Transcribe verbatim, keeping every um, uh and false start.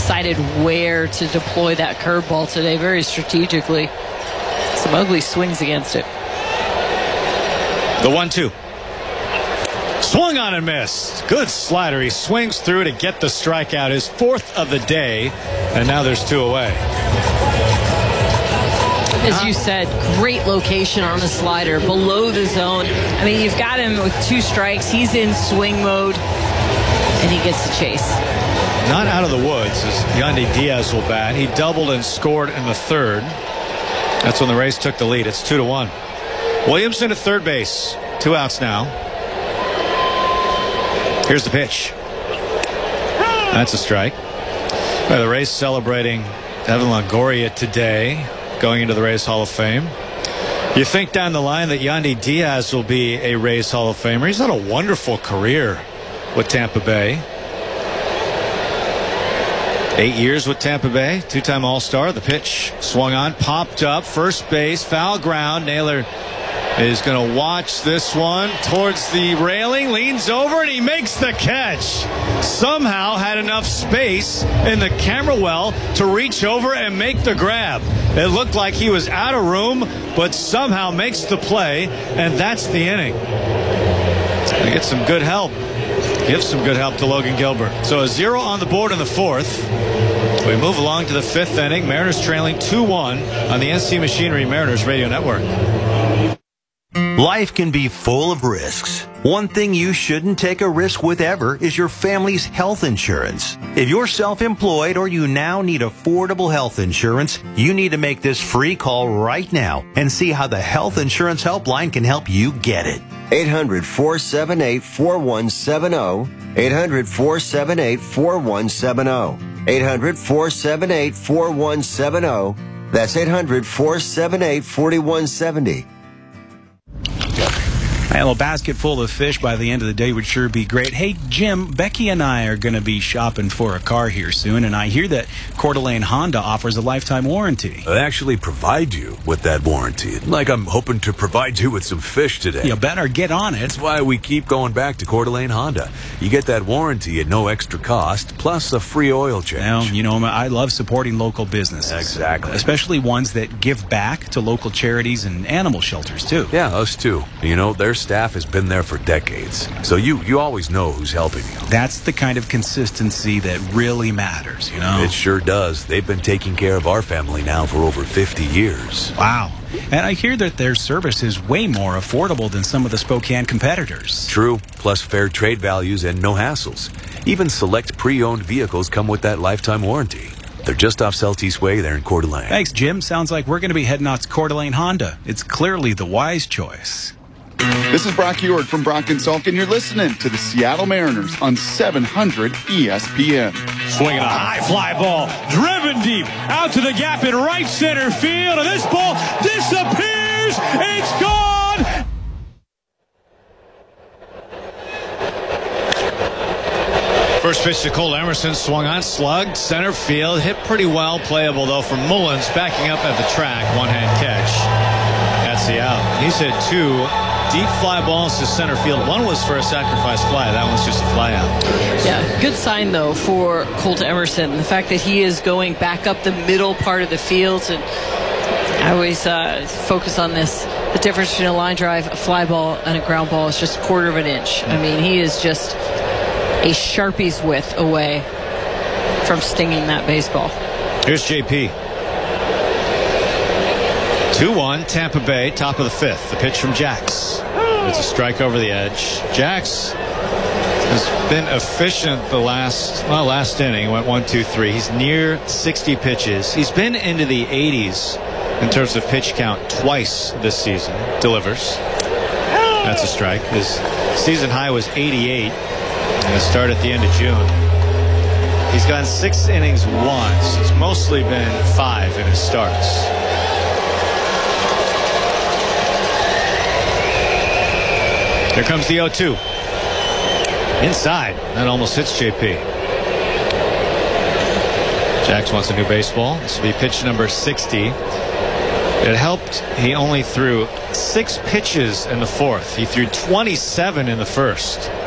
decided where to deploy that curveball today very strategically. Some ugly swings against it. The one two. Swung on and missed. Good slider. He swings through to get the strikeout, his fourth of the day, and now there's two away. As you said, great location on the slider, below the zone. I mean, you've got him with two strikes. He's in swing mode, and he gets the chase. Not out of the woods as Yandy Diaz will bat. He doubled and scored in the third. That's when the Rays took the lead. It's two to one. Williamson at third base. Two outs now. Here's the pitch. That's a strike. Well, the Rays celebrating Evan Longoria today, going into the Rays Hall of Fame. You think down the line that Yandy Diaz will be a Rays Hall of Famer. He's had a wonderful career with Tampa Bay. Eight years with Tampa Bay, two-time All-Star. The pitch swung on, popped up, first base, foul ground. Naylor is going to watch this one towards the railing, leans over, and he makes the catch. Somehow had enough space in the camera well to reach over and make the grab. It looked like he was out of room, but somehow makes the play, and that's the inning. It's going to get some good help. Give some good help to Logan Gilbert. So a zero on the board in the fourth. We move along to the fifth inning. Mariners trailing two one on the N C Machinery Mariners Radio Network. Life can be full of risks. One thing you shouldn't take a risk with ever is your family's health insurance. If you're self-employed or you now need affordable health insurance, you need to make this free call right now and see how the Health Insurance Helpline can help you get it. eight hundred, four seven eight, four one seven zero. eight hundred, four seven eight, four one seven zero. eight hundred, four seven eight, four one seven zero. That's eight hundred, four seven eight, four one seven zero. Well, a basket full of fish by the end of the day would sure be great. Hey, Jim, Becky and I are going to be shopping for a car here soon, and I hear that Coeur d'Alene Honda offers a lifetime warranty. They actually provide you with that warranty. Like I'm hoping to provide you with some fish today. You better get on it. That's why we keep going back to Coeur d'Alene Honda. You get that warranty at no extra cost, plus a free oil change. Well, you know, I love supporting local businesses. Exactly. Especially ones that give back to local charities and animal shelters, too. Yeah, us too. You know, their staff has been there for decades. So you, you always know who's helping you. That's the kind of consistency that really matters, you know? It sure does. They've been taking care of our family now for over fifty years. Wow. And I hear that their service is way more affordable than some of the Spokane competitors. True. Plus fair trade values and no hassles. Even select pre-owned vehicles come with that lifetime warranty. They're just off Celtice Way there in Coeur d'Alene. Thanks, Jim. Sounds like we're going to be heading out to Coeur d'Alene Honda. It's clearly the wise choice. This is Brock Ewart from Brock and Salk, and you're listening to the Seattle Mariners on seven hundred E S P N. Swinging a high fly ball, driven deep, out to the gap in right center field, and this ball disappears. It's gone. First pitch to Cole Emerson, swung on, slugged, center field, hit pretty well, playable though from Mullins, backing up at the track, one-hand catch. That's the out. He's hit two deep fly balls to center field. One was for a sacrifice fly. That one's just a fly out. Yeah, good sign, though, for Colt Emerson. The fact that he is going back up the middle part of the field. And I always uh, focus on this. The difference between a line drive, a fly ball, and a ground ball is just a quarter of an inch. I mean, he is just a Sharpie's width away from stinging that baseball. Here's J P. two one, Tampa Bay, top of the fifth. The pitch from Jax. It's a strike over the edge. Jax has been efficient the last, well, last inning. Went one, two, three. He's near sixty pitches. He's been into the eighties in terms of pitch count twice this season. Delivers. That's a strike. His season high was eighty-eight. And the start at the end of June. He's gone six innings once. It's mostly been five in his starts. Here comes the oh two. Inside. That almost hits J P. Jax wants a new baseball. This will be pitch number sixty. It helped. He only threw six pitches in the fourth. He threw twenty-seven in the first.